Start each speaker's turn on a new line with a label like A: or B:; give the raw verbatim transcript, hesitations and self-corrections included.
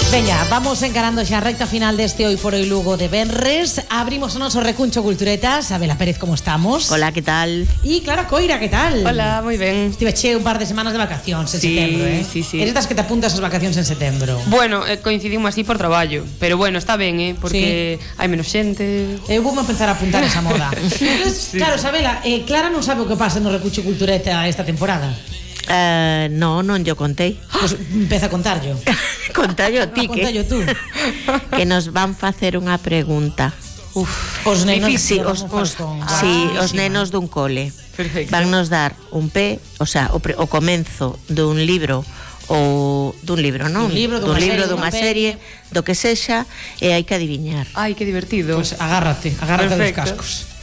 A: Veña, vamos encarando xa a recta final deste Hoy por Hoy Lugo de Benres. Abrimos o noso recuncho culturetas. Abela Pérez, como estamos?
B: Hola, que tal?
A: E Clara Coira, que tal?
C: Hola, moi ben.
A: Estive che un par de semanas de vacacións en
C: Sí,
A: setembro, eh?
C: sí, sí.
A: Eres das que te apuntas as vacacións en setembro.
C: Bueno, eh, coincidimos así por traballo, pero bueno, está ben, eh, porque sí. Hai menos xente.
A: Eu vou empezar a apuntar esa moda. Entonces, sí. Claro, Sabela, eh, Clara non sabe o que pasa no recuncho cultureta esta temporada.
B: Uh, no, non yo contei.
A: Pois pues empeza a contarlo.
B: Contallo ti, que
A: Contallo tú.
B: Que nos van facer unha pregunta.
A: Uf, os nenos,
B: sí, os, os,
A: ah,
B: sí, os nenos dun cole.
C: Perfecto.
B: Van nos dar un P, o sea, o, pre, o comenzo dun libro ou dun libro, non?
A: Dun libro,
B: dun
A: dunha
B: libro,
A: serie,
B: dunha
A: dunha
B: serie, do que sexa, e hai que adiviñar.
C: Ai, que divertido.
A: Pois pues agárrate, agárrate dos
C: Perfecto.
A: cascos.